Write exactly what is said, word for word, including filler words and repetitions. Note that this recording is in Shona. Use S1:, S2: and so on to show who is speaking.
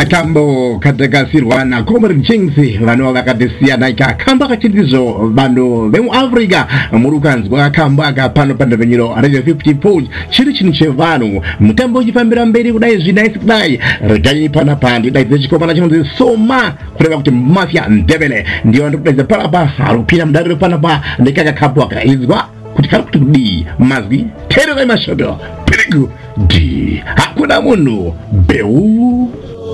S1: Kambo katakasirwa na Komar Jinsi vano vakatesiya naika kamba kachitizo vano vemu Africa murukanzwa kamba kapano panda venyiro Radio fifty-four chiri chini chevanu mutambo chifambira mberi kudai zvinai kudai regai pana pandi dai zechikopana chinonzi Soma kureva kuti mafia ndebele ndiyo ndikudaiza palapa harupira mdariro panapa ndikaka kapwa kaizwa kuti kari kuti kudi mazwi tere kai mashodo pirigu di hakuna munhu beu